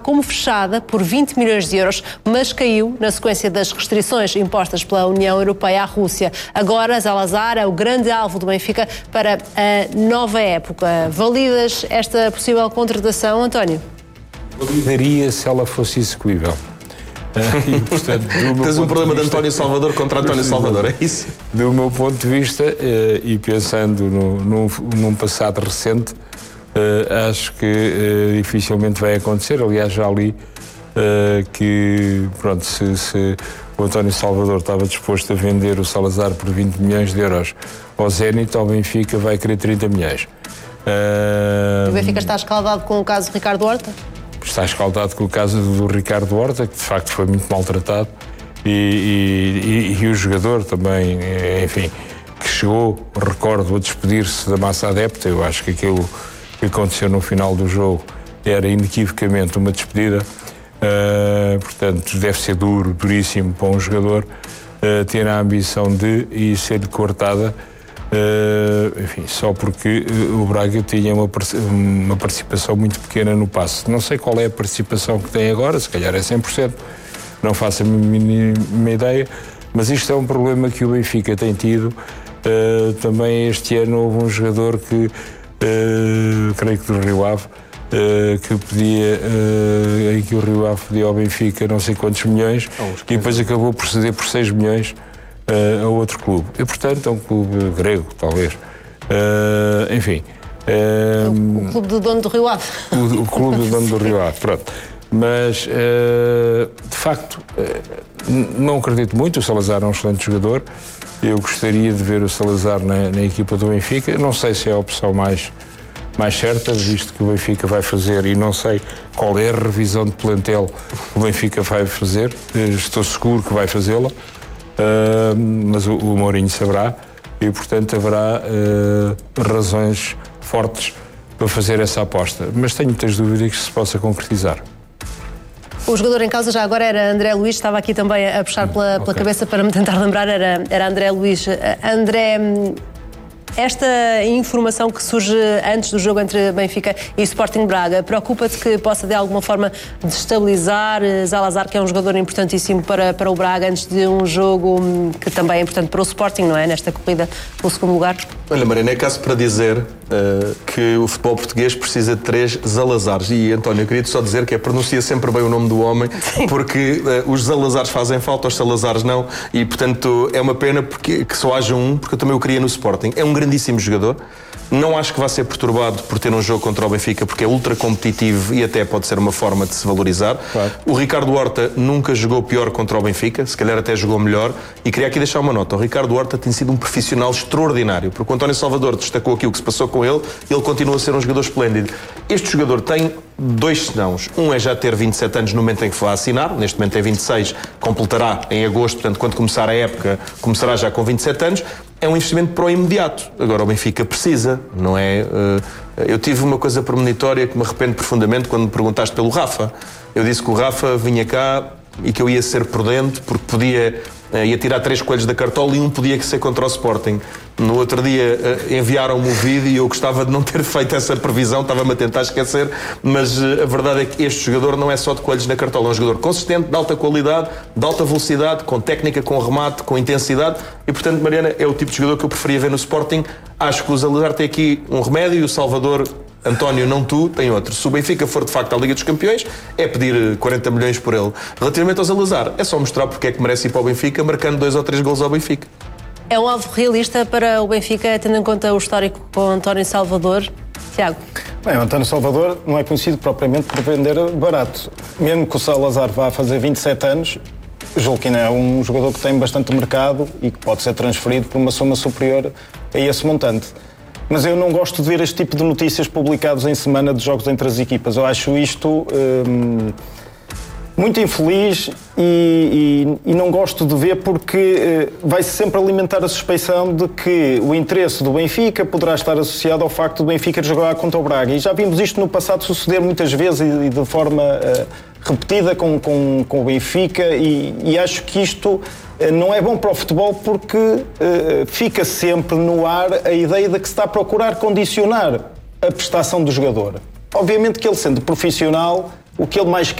como fechada por 20 milhões de euros, mas caiu na sequência das restrições impostas pela União Europeia à Rússia. Agora, Zalazar é o grande alvo do Benfica para a nova época. Validas esta possível contratação, António? Validaria se ela fosse execuível. E, portanto, tens um problema de António Salvador contra António Salvador, é isso? Do meu ponto de vista, e pensando num passado recente, acho que dificilmente vai acontecer. Aliás, já li que, pronto, se o António Salvador estava disposto a vender o Salazar por 20 milhões de euros ao Zenit, ao Benfica vai querer 30 milhões. O Benfica está escaldado com o caso Ricardo Horta? Está escaldado com o caso do Ricardo Horta, que de facto foi muito maltratado, e o jogador também, enfim, que chegou, recordo, a despedir-se da massa adepta. Eu acho que aquilo que aconteceu no final do jogo era inequivocamente uma despedida. Portanto, deve ser duríssimo para um jogador ter a ambição de e ser cortada, enfim, só porque o Braga tinha uma participação muito pequena no passe. Não sei qual é a participação que tem agora, se calhar é 100%, não faço a mínima ideia, mas isto é um problema que o Benfica tem tido. Também este ano houve um jogador que, creio que do Rio Ave, que pedia, em que o Rio Ave pedia ao Benfica não sei quantos milhões, e depois acabou por ceder por 6 milhões a outro clube. E, portanto, é um clube grego, talvez. Enfim. O clube do dono do Rio Ave. O clube do dono do Rio Ave, pronto. Mas, de facto, não acredito muito. O Salazar é um excelente jogador. Eu gostaria de ver o Salazar na equipa do Benfica. Não sei se é a opção mais certa, visto que o Benfica vai fazer, e não sei qual é a revisão de plantel que o Benfica vai fazer. Estou seguro que vai fazê-la. Mas o Mourinho saberá, e portanto haverá razões fortes para fazer essa aposta, mas tenho muitas dúvidas que se possa concretizar. O jogador em causa já agora era André Luiz, estava aqui também a puxar pela cabeça para me tentar lembrar, era André Luiz. André, esta informação que surge antes do jogo entre Benfica e Sporting Braga, preocupa-te que possa de alguma forma destabilizar Zalazar, que é um jogador importantíssimo para o Braga, antes de um jogo que também é importante para o Sporting, não é? Nesta corrida pelo segundo lugar? Olha, Mariana, é caso para dizer que o futebol português precisa de 3 Zalazares. E, António, eu queria só dizer que pronuncia sempre bem o nome do homem, porque os Zalazares fazem falta, os Salazares não, e, portanto, é uma pena que só haja um, porque eu também o queria no Sporting. É um grandíssimo jogador. Não acho que vá ser perturbado por ter um jogo contra o Benfica, porque é ultra competitivo e até pode ser uma forma de se valorizar. Claro. O Ricardo Horta nunca jogou pior contra o Benfica, se calhar até jogou melhor. E queria aqui deixar uma nota: o Ricardo Horta tem sido um profissional extraordinário, porque o António Salvador destacou aqui o que se passou com ele, ele continua a ser um jogador esplêndido. Este jogador tem 2 senãos. Um é já ter 27 anos no momento em que vai assinar, neste momento tem 26, completará em agosto, portanto, quando começar a época, começará já com 27 anos. É um investimento para o imediato. Agora o Benfica precisa, não é? Eu tive uma coisa premonitória que me arrependo profundamente quando me perguntaste pelo Rafa. Eu disse que o Rafa vinha cá e que eu ia ser prudente porque ia tirar 3 coelhos da cartola e um podia ser contra o Sporting. No outro dia enviaram-me o vídeo e eu gostava de não ter feito essa previsão, estava-me a tentar esquecer, mas a verdade é que este jogador não é só de coelhos na cartola, é um jogador consistente, de alta qualidade, de alta velocidade, com técnica, com remate, com intensidade, e portanto, Mariana, é o tipo de jogador que eu preferia ver no Sporting. Acho que o Zalazar tem aqui um remédio e o Salvador, António, não tu, tem outro. Se o Benfica for de facto à Liga dos Campeões, é pedir 40 milhões por ele. Relativamente ao Zalazar, é só mostrar porque é que merece ir para o Benfica, marcando 2 ou 3 golos ao Benfica. É um alvo realista para o Benfica, tendo em conta o histórico com o António Salvador? Tiago? Bem, o António Salvador não é conhecido propriamente por vender barato. Mesmo que o Salazar vá fazer 27 anos, julgo que ainda é um jogador que tem bastante mercado e que pode ser transferido por uma soma superior a esse montante. Mas eu não gosto de ver este tipo de notícias publicadas em semana de jogos entre as equipas. Eu acho isto muito infeliz e não gosto de ver porque vai-se sempre alimentar a suspeição de que o interesse do Benfica poderá estar associado ao facto do Benfica jogar contra o Braga. E já vimos isto no passado suceder muitas vezes e de forma repetida com o Benfica e acho que isto não é bom para o futebol porque fica sempre no ar a ideia de que se está a procurar condicionar a prestação do jogador. Obviamente que ele, sendo profissional, o que ele mais